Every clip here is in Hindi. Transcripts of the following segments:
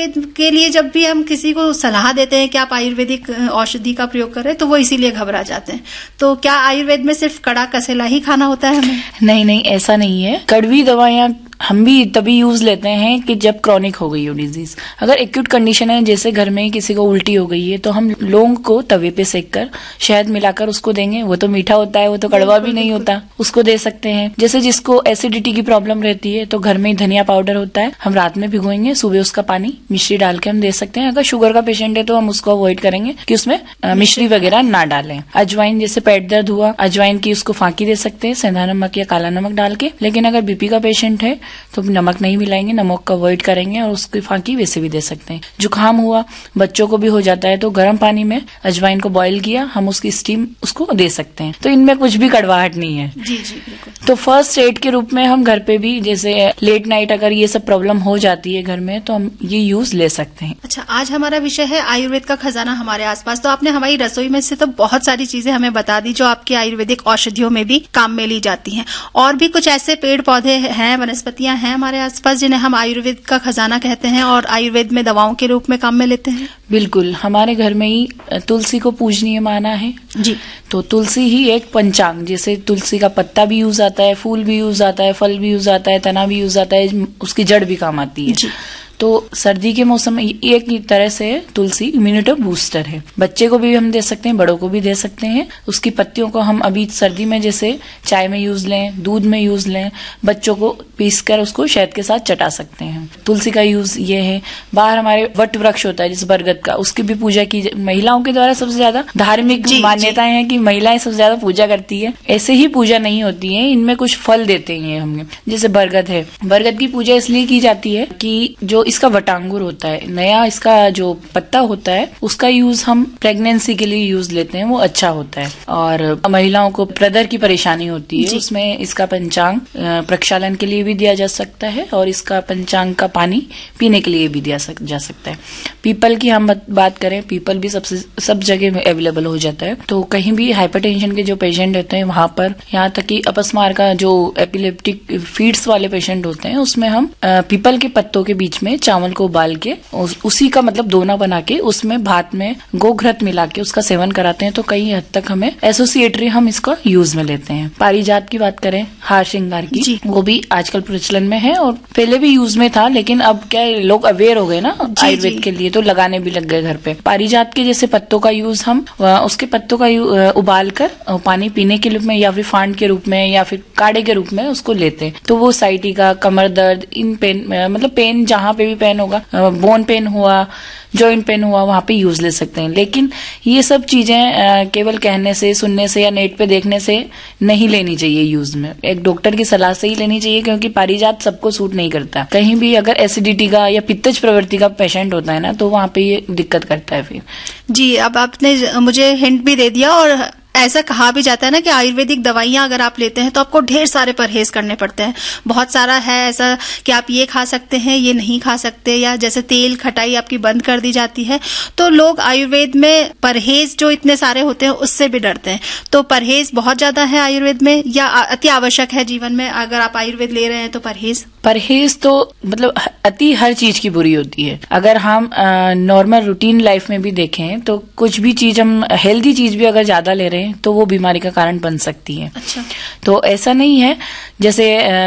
आयुर्वेद के लिए जब भी हम किसी को सलाह देते हैं कि आप आयुर्वेदिक औषधि का प्रयोग करें तो वो इसीलिए घबरा जाते हैं। तो क्या आयुर्वेद में सिर्फ कड़ा कसेला ही खाना होता है हमें? नहीं, ऐसा नहीं है। कड़वी दवाइयाँ हम भी तभी यूज लेते हैं कि जब क्रॉनिक हो गई हो डिजीज। अगर एक्यूट कंडीशन है, जैसे घर में किसी को उल्टी हो गई है, तो हम लौंग को तवे पे सेक कर शहद मिलाकर उसको देंगे। वो तो मीठा होता है, वो तो कड़वा भी नहीं होता, उसको दे सकते हैं। जैसे जिसको एसिडिटी की प्रॉब्लम रहती है तो घर में ही धनिया पाउडर होता है, हम रात में भिगोएंगे, सुबह उसका पानी मिश्री डाल के हम दे सकते हैं। अगर शुगर का पेशेंट है तो हम उसको अवॉइड करेंगे कि उसमें मिश्री वगैरह ना डालें। अजवाइन, जैसे पेट दर्द हुआ, अजवाइन की उसको फांकी दे सकते हैं सेंधा नमक या काला नमक डाल के। लेकिन अगर बीपी का पेशेंट है तो नमक नहीं मिलाएंगे, नमक को अवॉइड करेंगे और उसकी फांकी वैसे भी दे सकते हैं। जुकाम हुआ, बच्चों को भी हो जाता है, तो गर्म पानी में अजवाइन को बॉईल किया, हम उसकी स्टीम उसको दे सकते हैं। तो इनमें कुछ भी कड़वाहट नहीं है। जी बिल्कुल। तो फर्स्ट एड के रूप में हम घर पे भी, जैसे लेट नाइट अगर ये सब प्रॉब्लम हो जाती है घर में, तो हम ये यूज ले सकते हैं। अच्छा, आज हमारा विषय है आयुर्वेद का खजाना हमारे आसपास। तो आपने हमारी रसोई में से तो बहुत सारी चीजें हमें बता दी जो आपकी आयुर्वेदिक औषधियों में भी काम में ली जाती हैं। और भी कुछ ऐसे पेड़ पौधे हैं, वनस्पतियां हैं हमारे आसपास जिन्हें हम आयुर्वेद का खजाना कहते हैं और आयुर्वेद में दवाओं के रूप में काम में लेते हैं? बिल्कुल, हमारे घर में ही तुलसी को पूजनीय माना है जी। तो तुलसी ही एक पंचांग, जैसे तुलसी का पत्ता भी यूज आता है, फूल भी यूज आता है, फल भी यूज आता है, तना भी यूज आता है, उसकी जड़ भी काम आती है। जी। तो सर्दी के मौसम में एक तरह से तुलसी इम्यूनिटी बूस्टर है। बच्चे को भी हम दे सकते हैं, बड़ों को भी दे सकते हैं। उसकी पत्तियों को हम अभी सर्दी में जैसे चाय में यूज लें, दूध में यूज लें, बच्चों को पीस कर उसको शहद के साथ चटा सकते हैं। तुलसी का यूज ये है। बाहर हमारे वट वृक्ष होता है जैसे बरगद का, उसकी भी पूजा की महिलाओं के द्वारा सबसे ज्यादा धार्मिक मान्यताएं हैं कि महिलाएं सबसे ज्यादा पूजा करती है। ऐसे ही पूजा नहीं होती है, इनमें कुछ फल देते हैं हमें। जैसे बरगद है, बरगद की पूजा इसलिए की जाती है कि जो इसका वटांगुर होता है, नया इसका जो पत्ता होता है, उसका यूज हम प्रेगनेंसी के लिए यूज लेते हैं, वो अच्छा होता है। और महिलाओं को प्रदर की परेशानी होती है, उसमें इसका पंचांग प्रक्षालन के लिए भी दिया जा सकता है और इसका पंचांग का पानी पीने के लिए भी दिया जा सकता है। पीपल की हम बात करें, पीपल भी सब जगह अवेलेबल हो जाता है। तो कहीं भी हाइपरटेंशन के जो पेशेंट होते हैं वहां पर, यहाँ तक कि अपस्मार का जो एपिलेप्टिक फीड्स वाले पेशेंट होते हैं, उसमें हम पीपल के पत्तों के बीच में चावल को उबाल के उसी का मतलब दोना बना के उसमें भात में गोघृत मिला के उसका सेवन कराते हैं। तो कई हद तक हमें एसोसिएटरी हम इसका यूज में लेते हैं। पारिजात की बात करें, हार श्रृंगार की, वो भी आजकल प्रचलन में है और पहले भी यूज में था, लेकिन अब क्या लोग अवेयर हो गए ना आयुर्वेद के लिए, तो लगाने भी लग गए घर पे। पारिजात के जैसे पत्तों का यूज हम उसके पत्तों का उबाल कर पानी पीने के रूप में या फिर फांड के रूप में या फिर काढ़े के रूप में उसको लेते हैं। तो वो साइटिका, कमर दर्द, इन पेन, मतलब पेन जहां पे भी पेन होगा, बोन पेन हुआ, जॉइंट पेन हुआ, वहां पे यूज ले सकते हैं। लेकिन ये सब चीजें केवल कहने से, सुनने से या नेट पे देखने से नहीं लेनी चाहिए यूज में। एक डॉक्टर की सलाह से ही लेनी चाहिए, क्योंकि पारिजात सबको सूट नहीं करता। कहीं भी अगर एसिडिटी का या पित्तज प्रवृत्ति का पेशेंट होता है ना, तो वहां पे ये दिक्कत करता है फिर। जी, अब आपने मुझे हिंट भी दे दिया। और ऐसा कहा भी जाता है ना कि आयुर्वेदिक दवाइयां अगर आप लेते हैं तो आपको ढेर सारे परहेज करने पड़ते हैं। बहुत सारा है ऐसा कि आप ये खा सकते हैं, ये नहीं खा सकते, या जैसे तेल खटाई आपकी बंद कर दी जाती है। तो लोग आयुर्वेद में परहेज जो इतने सारे होते हैं उससे भी डरते हैं। तो परहेज बहुत ज्यादा है आयुर्वेद में या अति आवश्यक है जीवन में? अगर आप आयुर्वेद ले रहे हैं तो परहेज तो मतलब अति हर चीज की बुरी होती है। अगर हम नॉर्मल रूटीन लाइफ में भी देखें तो कुछ भी चीज, हम हेल्दी चीज भी अगर ज्यादा ले रहे हैं तो वो बीमारी का कारण बन सकती है। अच्छा। तो ऐसा नहीं है। जैसे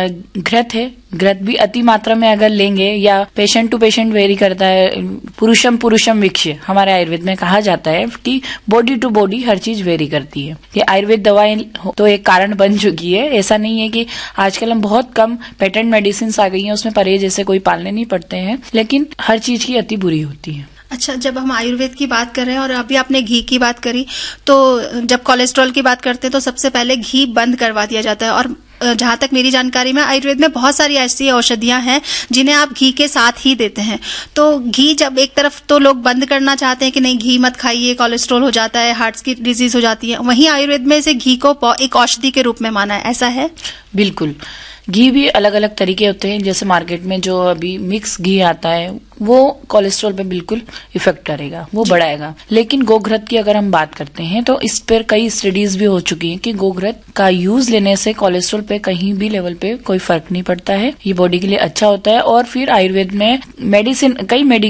घृत है, घृत भी अति मात्रा में अगर लेंगे, या पेशेंट टू पेशेंट वेरी करता है, पुरुषम विक्ष्य हमारे आयुर्वेद में कहा जाता है कि बॉडी टू बॉडी हर चीज वेरी करती है। ये आयुर्वेद दवाएं तो एक कारण बन चुकी है। ऐसा नहीं है कि आजकल हम बहुत कम पेटेंट मेडिसिन आ गई हैं, उसमें परहेज जैसे कोई पालने नहीं पड़ते हैं, लेकिन हर चीज की अति बुरी होती है। अच्छा, जब हम आयुर्वेद की बात कर रहे हैं और अभी आपने घी की बात करी, तो जब कोलेस्ट्रॉल की बात करते हैं तो सबसे पहले घी बंद करवा दिया जाता है। और जहां तक मेरी जानकारी में आयुर्वेद में बहुत सारी ऐसी औषधियां हैं जिन्हें आप घी के साथ ही देते हैं। तो घी जब एक तरफ तो लोग बंद करना चाहते हैं कि नहीं घी मत खाइए, कोलेस्ट्रॉल हो जाता है, हार्ट की डिजीज हो जाती है, वहीं आयुर्वेद में इसे घी को एक औषधि के रूप में माना है, ऐसा है? बिल्कुल। घी भी अलग अलग तरीके होते हैं। जैसे मार्केट में जो अभी मिक्स घी आता है वो कोलेस्ट्रॉल पे बिल्कुल इफेक्ट करेगा, वो बढ़ाएगा। लेकिन गोघृत की अगर हम बात करते हैं तो इस पर कई स्टडीज भी हो चुकी हैं कि गोघृत का यूज लेने से कोलेस्ट्रॉल पे कहीं भी लेवल पे कोई फर्क नहीं पड़ता है। ये बॉडी के लिए अच्छा होता है। और फिर आयुर्वेद में मेडिसिन, कई